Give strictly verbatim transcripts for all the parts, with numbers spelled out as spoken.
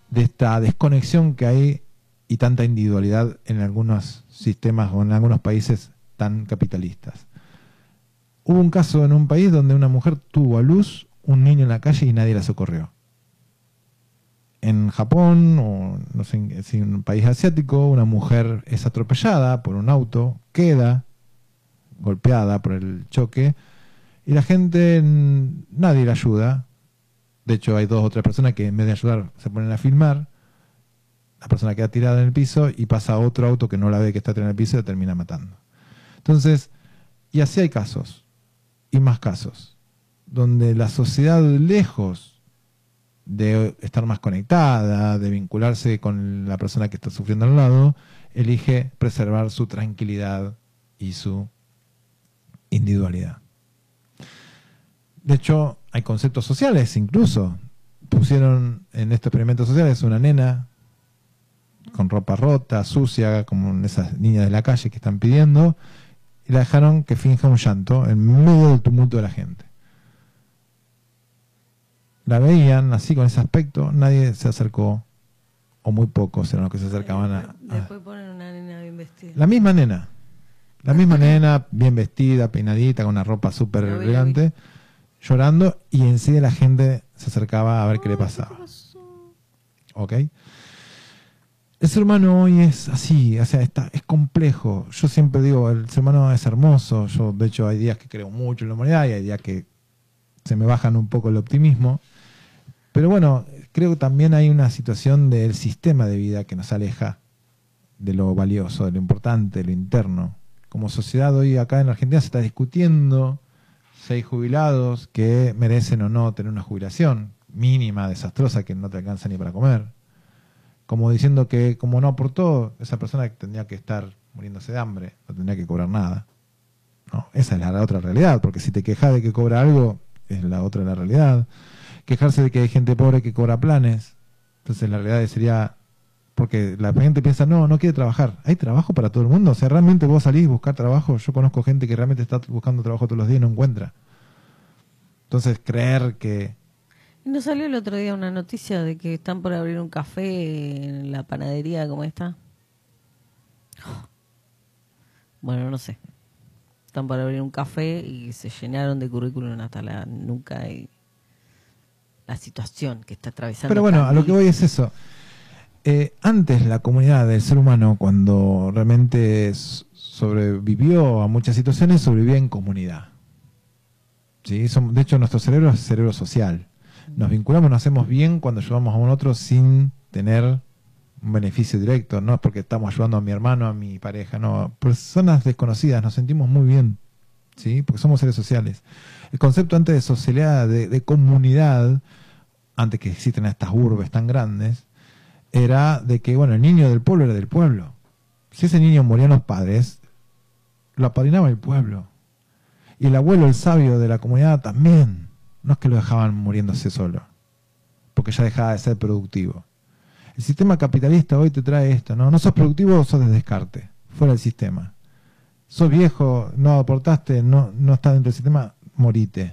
de esta desconexión que hay y tanta individualidad en algunos sistemas o en algunos países tan capitalistas. Hubo un caso en un país donde una mujer tuvo a luz un niño en la calle y nadie la socorrió. En Japón, o no sé si en un país asiático, una mujer es atropellada por un auto, queda golpeada por el choque y la gente, nadie la ayuda. De hecho, hay dos o tres personas que en vez de ayudar se ponen a filmar. La persona queda tirada en el piso y pasa otro auto que no la ve que está tirada en el piso y la termina matando. Entonces, y así hay casos, y más casos, donde la sociedad, lejos de estar más conectada, de vincularse con la persona que está sufriendo al lado, elige preservar su tranquilidad y su individualidad. De hecho, hay conceptos sociales incluso. Pusieron en estos experimentos sociales una nena con ropa rota, sucia, como esas niñas de la calle que están pidiendo, y la dejaron que finja un llanto en medio del tumulto de la gente. La veían así, con ese aspecto, nadie se acercó, o muy pocos eran los que se acercaban a... a... Después ponen una nena bien vestida. La misma nena, la misma nena, bien vestida, peinadita, con una ropa súper elegante, llorando, y enseguida la gente se acercaba a ver qué le pasaba. ¿Ok? El ser humano hoy es así, o sea, está, es complejo. Yo siempre digo, el ser humano es hermoso. Yo, de hecho, hay días que creo mucho en la humanidad y hay días que se me bajan un poco el optimismo. Pero bueno, creo que también hay una situación del sistema de vida que nos aleja de lo valioso, de lo importante, de lo interno. Como sociedad hoy acá en Argentina se está discutiendo si hay jubilados que merecen o no tener una jubilación mínima, desastrosa, que no te alcanza ni para comer. Como diciendo que como no aportó, esa persona tendría que estar muriéndose de hambre, no tendría que cobrar nada. No, esa es la, la otra realidad, porque si te quejas de que cobra algo, es la otra la realidad. Quejarse de que hay gente pobre que cobra planes, entonces la realidad sería, porque la gente piensa, no, no quiere trabajar. ¿Hay trabajo para todo el mundo? O sea, ¿realmente vos salís a buscar trabajo? Yo conozco gente que realmente está buscando trabajo todos los días y no encuentra. Entonces, creer que... ¿No salió el otro día una noticia de que están por abrir un café en la panadería como esta? Bueno, no sé. Están por abrir un café y se llenaron de currículum hasta la nuca y la situación que está atravesando. Pero bueno, a lo que voy es eso. Eh, antes la comunidad del ser humano, cuando realmente sobrevivió a muchas situaciones, sobrevivía en comunidad. ¿Sí? De hecho, nuestro cerebro es cerebro social. Nos vinculamos, nos hacemos bien cuando ayudamos a un otro sin tener un beneficio directo. No es porque estamos ayudando a mi hermano, a mi pareja, no. Personas desconocidas, nos sentimos muy bien, ¿sí? Porque somos seres sociales. El concepto antes de sociedad, de, de comunidad, antes que existen estas urbes tan grandes, era de que, bueno, el niño del pueblo era del pueblo. Si ese niño morían los padres, lo apadrinaba el pueblo. Y el abuelo, el sabio de la comunidad también. No es que lo dejaban muriéndose solo, porque ya dejaba de ser productivo. El sistema capitalista hoy te trae esto, ¿no? No sos productivo, sos de descarte, fuera del sistema. Sos viejo, no aportaste, no, no estás dentro del sistema, morite.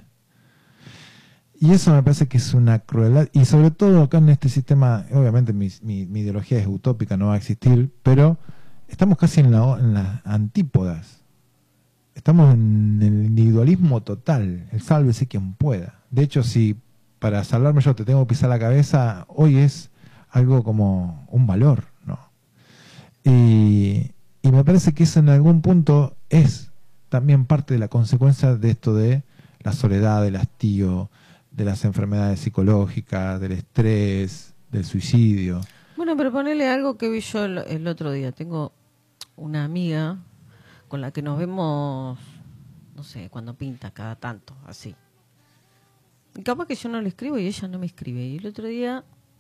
Y eso me parece que es una crueldad, y sobre todo acá en este sistema, obviamente mi, mi, mi ideología es utópica, no va a existir, pero estamos casi en, la, en las antípodas. Estamos en el individualismo total, el sálvese quien pueda. De hecho, si para salvarme yo te tengo que pisar la cabeza, hoy es algo como un valor, ¿no? Y, y me parece que eso en algún punto es también parte de la consecuencia de esto de la soledad, del hastío, de las enfermedades psicológicas, del estrés, del suicidio. Bueno, pero ponele algo que vi yo el, el otro día. Tengo una amiga con la que nos vemos, no sé, cuando pinta, cada tanto, así. Y capaz que yo no le escribo y ella no me escribe. Y el otro día,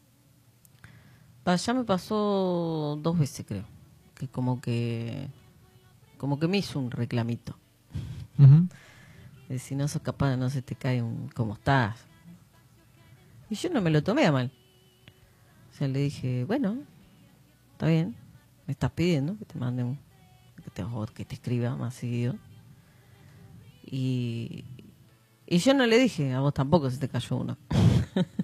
ya me pasó dos veces, creo, que como que como que me hizo un reclamito. Uh-huh. De si no sos capaz, no se te cae un ¿cómo estás? Y yo no me lo tomé a mal. O sea, le dije, bueno, está bien, me estás pidiendo que te mande un que te, que te escriba más seguido. Y, y yo no le dije, a vos tampoco se te cayó uno.